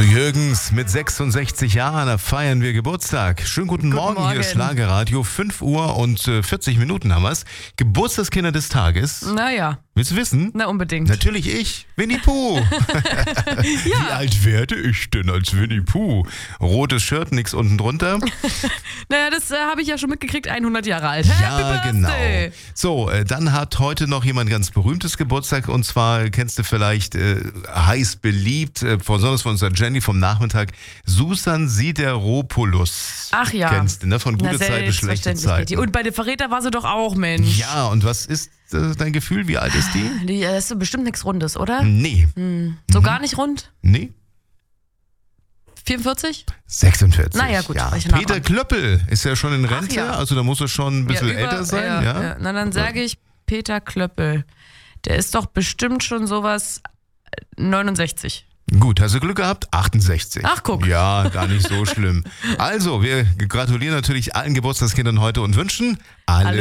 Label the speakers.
Speaker 1: Jürgens mit 66 Jahren, da feiern wir Geburtstag. Schönen guten Morgen, hier Schlagerradio, 5 Uhr und 40 Minuten haben wir es. Geburtstagskinder des Tages.
Speaker 2: Naja.
Speaker 1: Willst du wissen?
Speaker 2: Na, unbedingt.
Speaker 1: Natürlich ich, Winnie Pooh. Wie alt werde ich denn als Winnie Pooh? Rotes Shirt, nix unten drunter.
Speaker 2: Naja, das habe ich ja schon mitgekriegt, 100 Jahre alt.
Speaker 1: Ja, genau. So, dann hat heute noch jemand ganz berühmtes Geburtstag und zwar kennst du vielleicht heiß beliebt, besonders von unserer Jenny vom Nachmittag, Susan Sideropoulos.
Speaker 2: Ach ja.
Speaker 1: Kennst du, ne? Von gute Zeiten, schlechte Zeiten.
Speaker 2: Und bei der Verräter war sie doch auch, Mensch.
Speaker 1: Ja, und was ist dein Gefühl? Wie alt ist die?
Speaker 2: Die ist bestimmt nichts Rundes, oder?
Speaker 1: Nee.
Speaker 2: So gar nicht rund?
Speaker 1: Nee.
Speaker 2: 44?
Speaker 1: 46.
Speaker 2: Naja, gut.
Speaker 1: Ja. Peter Klöppel ist ja schon in Rente,
Speaker 2: ja.
Speaker 1: Also da muss er schon ein bisschen älter sein. Ja.
Speaker 2: Na, dann sage ich Peter Klöppel. Der ist doch bestimmt schon sowas 69.
Speaker 1: Gut, hast du Glück gehabt? 68.
Speaker 2: Ach, guck.
Speaker 1: Ja, gar nicht so schlimm. Also, wir gratulieren natürlich allen Geburtstagskindern heute und wünschen alles